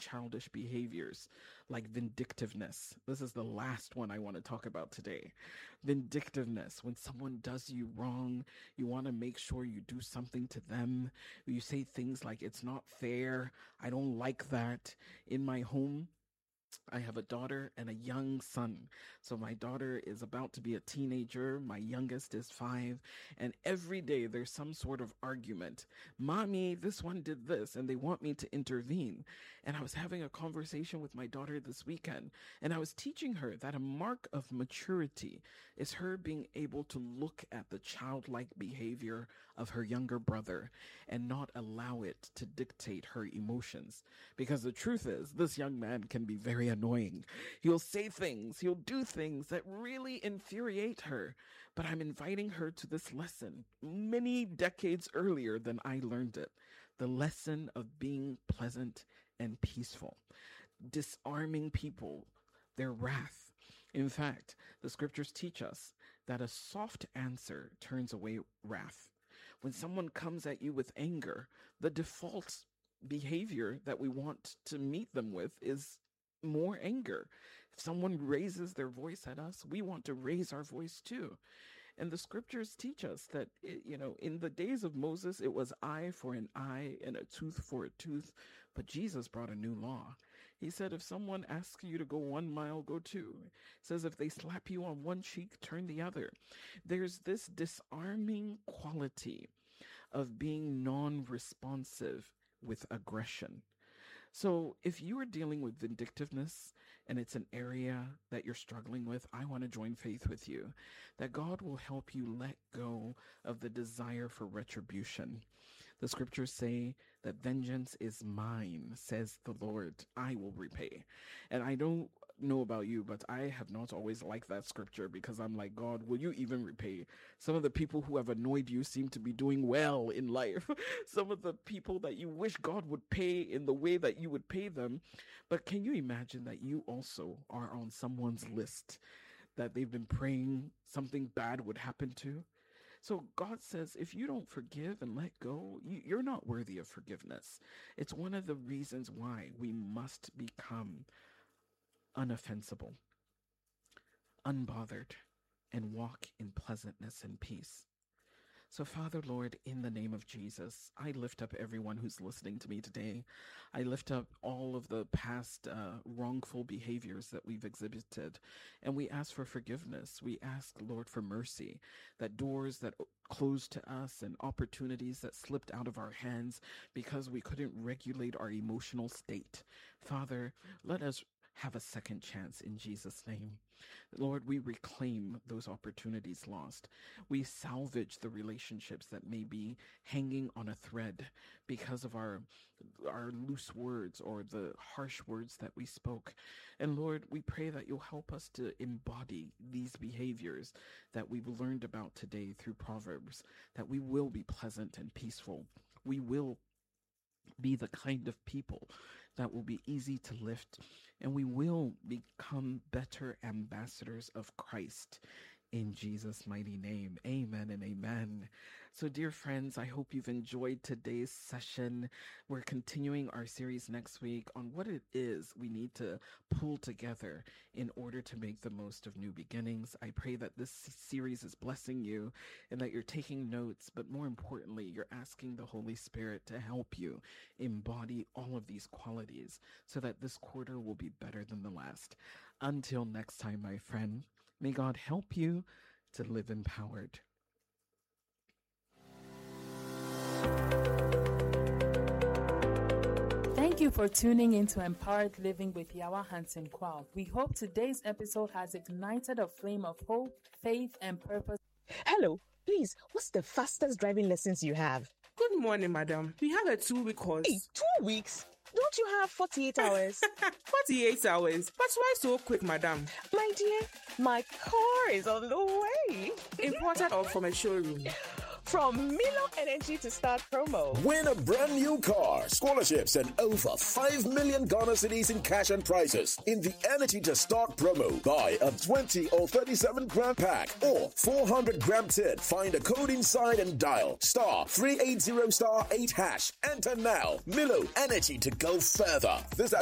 childish behaviors like vindictiveness. This is the last one I want to talk about today. Vindictiveness. When someone does you wrong, you want to make sure you do something to them. You say things like, it's not fair. I don't like that. In my home, I have a daughter and a young son. So my daughter is about to be a teenager. My youngest is 5. And every day there's some sort of argument. Mommy, this one did this, and they want me to intervene. And I was having a conversation with my daughter this weekend, and I was teaching her that a mark of maturity is her being able to look at the childlike behavior of her younger brother and not allow it to dictate her emotions. Because the truth is, this young man can be very annoying. He'll say things, he'll do things that really infuriate her. But I'm inviting her to this lesson many decades earlier than I learned it. The lesson of being pleasant and peaceful, disarming people, their wrath. In fact, the scriptures teach us that a soft answer turns away wrath. When someone comes at you with anger, the default behavior that we want to meet them with is more anger. If someone raises their voice at us, we want to raise our voice too. And the scriptures teach us that, in the days of Moses, it was eye for an eye and a tooth for a tooth. But Jesus brought a new law. He said, if someone asks you to go 1 mile, go 2. He says, if they slap you on one cheek, turn the other. There's this disarming quality of being non-responsive with aggression. So if you are dealing with vindictiveness and it's an area that you're struggling with, I want to join faith with you that God will help you let go of the desire for retribution. The scriptures say that vengeance is mine, says the Lord. I will repay. And I don't know about you, but I have not always liked that scripture because I'm like, God, will you even repay? Some of the people who have annoyed you seem to be doing well in life. Some of the people that you wish God would pay in the way that you would pay them. But can you imagine that you also are on someone's list that they've been praying something bad would happen to? So God says, if you don't forgive and let go, you're not worthy of forgiveness. It's one of the reasons why we must become unoffensible, unbothered, and walk in pleasantness and peace. So, Father, Lord, in the name of Jesus, I lift up everyone who's listening to me today. I lift up all of the past wrongful behaviors that we've exhibited, and we ask for forgiveness. We ask, Lord, for mercy, that doors that closed to us and opportunities that slipped out of our hands because we couldn't regulate our emotional state. Father, let us have a second chance in Jesus' name. Lord, we reclaim those opportunities lost. We salvage the relationships that may be hanging on a thread because of our loose words or the harsh words that we spoke. And Lord, we pray that you'll help us to embody these behaviors that we've learned about today through Proverbs, that we will be pleasant and peaceful. We will be the kind of people that will be easy to lift, and we will become better ambassadors of Christ in Jesus' mighty name. Amen and amen. So, dear friends, I hope you've enjoyed today's session. We're continuing our series next week on what it is we need to pull together in order to make the most of new beginnings. I pray that this series is blessing you and that you're taking notes, but more importantly, you're asking the Holy Spirit to help you embody all of these qualities so that this quarter will be better than the last. Until next time, my friend, may God help you to live empowered. Thank you for tuning in to Empowered Living with Yawa Hansen Kwao. We hope today's episode has ignited a flame of hope, faith, and purpose. Hello, please, what's the fastest driving lessons you have? Good morning, madam. We have a 2-week course. Hey, 2 weeks? Don't you have 48 hours? 48 hours? But why so quick, madam? My dear, my car is on the way. Imported or from a showroom? From Milo Energy to Start promo. Win a brand new car, scholarships, and over 5 million Ghana cedis in cash and prizes in the Energy to Start promo. Buy a 20 or 37 gram pack or 400 gram tin. Find a code inside and dial *380*8#. Enter now. Milo Energy to go further. This